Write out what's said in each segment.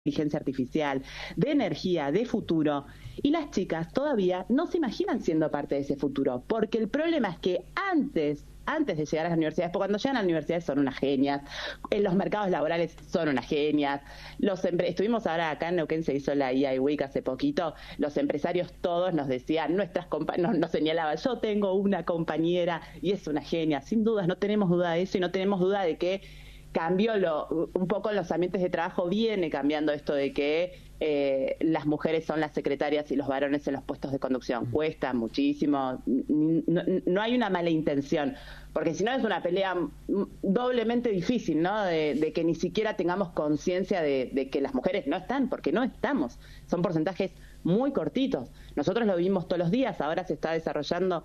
inteligencia artificial, de energía, de futuro. Y las chicas todavía no se imaginan siendo parte de ese futuro, porque el problema es que antes de llegar a las universidades, porque cuando llegan a las universidades son unas genias, en los mercados laborales son unas genias, estuvimos ahora acá en Neuquén, se hizo la EI Week hace poquito, los empresarios todos nos decían, nos señalaban, yo tengo una compañera y es una genia, sin dudas, no tenemos duda de eso y no tenemos duda de que cambió un poco en los ambientes de trabajo, viene cambiando esto de que las mujeres son las secretarias y los varones en los puestos de conducción. Cuesta muchísimo, no hay una mala intención, porque si no es una pelea doblemente difícil, ¿no? De que ni siquiera tengamos conciencia de que las mujeres no están, porque no estamos. Son porcentajes muy cortitos. Nosotros lo vimos todos los días, ahora se está desarrollando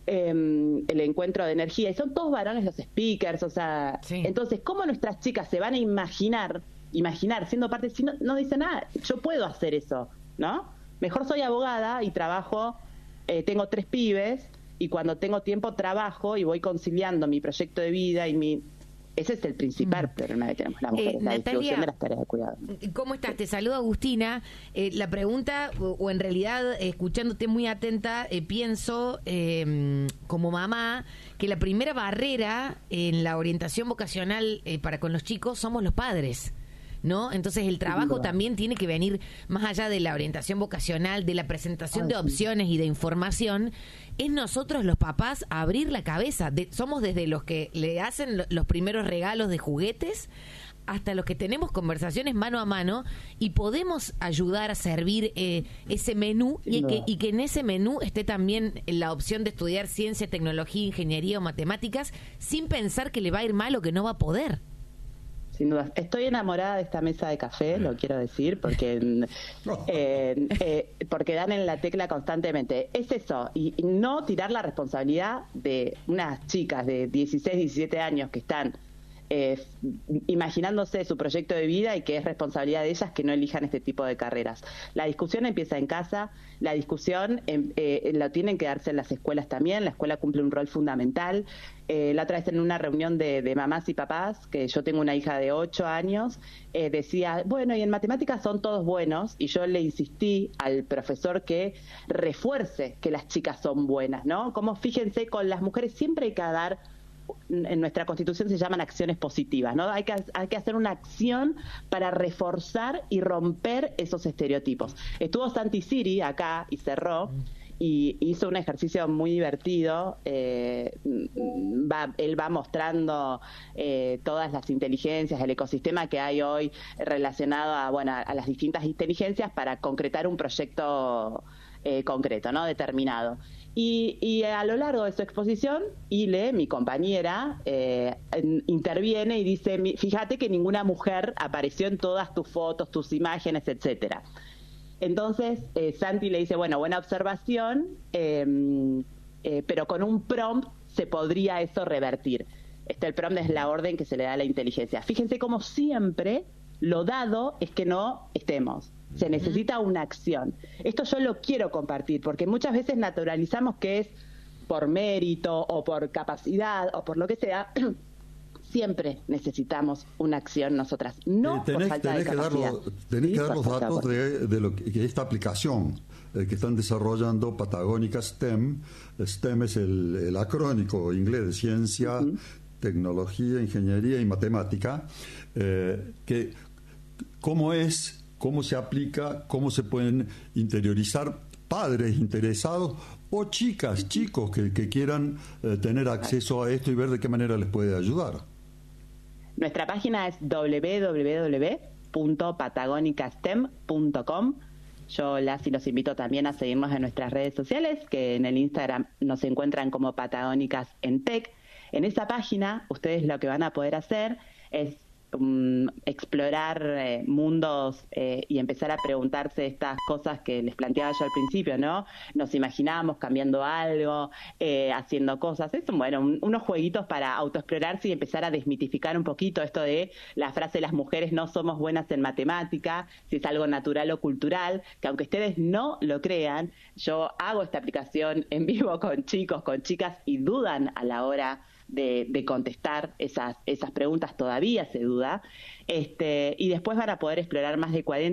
el encuentro de energía y son todos varones los speakers, o sea, sí. Entonces, ¿cómo nuestras chicas se van a imaginar siendo parte, si no dicen nada, yo puedo hacer eso, ¿no? Mejor soy abogada y trabajo, tengo 3 pibes y cuando tengo tiempo trabajo y voy conciliando mi proyecto de vida y ese es el principal problema que tenemos las mujeres, la distribución de las tareas de cuidado. ¿Cómo estás? Te saludo, Agustina. La pregunta, o en realidad, escuchándote muy atenta, pienso, como mamá, que la primera barrera en la orientación vocacional para con los chicos somos los padres, ¿no? Entonces el trabajo también tiene que venir más allá de la orientación vocacional, de la presentación de opciones y de información. Es nosotros los papás abrir la cabeza. Somos desde los que le hacen los primeros regalos de juguetes hasta los que tenemos conversaciones mano a mano y podemos ayudar a servir ese menú y que en ese menú esté también la opción de estudiar ciencia, tecnología, ingeniería o matemáticas sin pensar que le va a ir mal o que no va a poder. Sin duda. Estoy enamorada de esta mesa de café, lo quiero decir, porque porque dan en la tecla constantemente. Es eso, y no tirar la responsabilidad de unas chicas de 16, 17 años que están imaginándose su proyecto de vida y que es responsabilidad de ellas que no elijan este tipo de carreras. La discusión empieza en casa, la discusión lo tienen que darse en las escuelas también, la escuela cumple un rol fundamental. La otra vez en una reunión de mamás y papás, que yo tengo una hija de 8 años, decía, bueno, y en matemáticas son todos buenos, y yo le insistí al profesor que refuerce que las chicas son buenas, ¿no? Como fíjense, con las mujeres siempre hay que dar, en nuestra Constitución se llaman acciones positivas, ¿no? Hay que hacer una acción para reforzar y romper esos estereotipos. Estuvo Santi Siri acá y cerró, y hizo un ejercicio muy divertido. Él va mostrando todas las inteligencias, el ecosistema que hay hoy relacionado a las distintas inteligencias para concretar un proyecto concreto, ¿no? Determinado. Y a lo largo de su exposición, Ile, mi compañera, interviene y dice, fíjate que ninguna mujer apareció en todas tus fotos, tus imágenes, etcétera. Entonces, Santi le dice, bueno, buena observación, pero con un prompt se podría eso revertir. El prompt es la orden que se le da a la inteligencia. Fíjense cómo siempre lo dado es que no estemos. Se necesita una acción. Esto yo lo quiero compartir, porque muchas veces naturalizamos que es por mérito o por capacidad o por lo que sea. Siempre necesitamos una acción nosotras, no por falta de capacidad. Tenés que dar los datos de lo que esta aplicación que están desarrollando Patagónica STEM. STEM es el acrónico inglés de ciencia, tecnología, ingeniería y matemática. Cómo se aplica, cómo se pueden interiorizar padres interesados o chicos que quieran tener acceso a esto y ver de qué manera les puede ayudar. Nuestra página es www.patagonicastem.com. Yo los invito también a seguirnos en nuestras redes sociales, que en el Instagram nos encuentran como Patagónicas en Tech. En esa página ustedes lo que van a poder hacer es explorar mundos y empezar a preguntarse estas cosas que les planteaba yo al principio, ¿no? Nos imaginábamos cambiando algo, haciendo cosas. Es unos jueguitos para autoexplorarse y empezar a desmitificar un poquito esto de la frase las mujeres no somos buenas en matemática, si es algo natural o cultural, que aunque ustedes no lo crean, yo hago esta aplicación en vivo con chicos, con chicas y dudan a la hora de contestar esas preguntas, todavía se duda, y después van a poder explorar más de 40